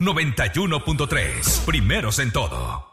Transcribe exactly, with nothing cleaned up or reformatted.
noventa y uno punto tres. Primeros en todo.